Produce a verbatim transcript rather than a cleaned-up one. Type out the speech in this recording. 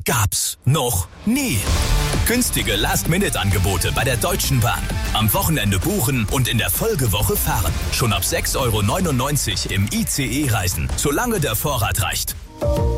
gab's noch nie. Günstige Last-Minute-Angebote bei der Deutschen Bahn. Am Wochenende buchen und in der Folgewoche fahren. Schon ab sechs Euro neunundneunzig im I C E reisen, solange der Vorrat reicht.